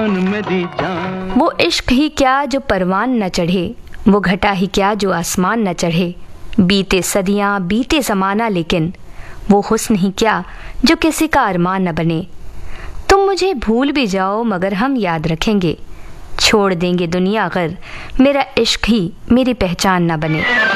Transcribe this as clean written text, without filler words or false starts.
सुन मेरी जान। वो इश्क ही क्या जो परवान न चढ़े, वो घटा ही क्या जो आसमान न चढ़े। बीते सदियां बीते ज़माना, लेकिन वो हुस्न ही क्या जो किसी का अरमान न बने। तुम मुझे भूल भी जाओ मगर हम याद रखेंगे, छोड़ देंगे दुनिया अगर मेरा इश्क ही मेरी पहचान न बने।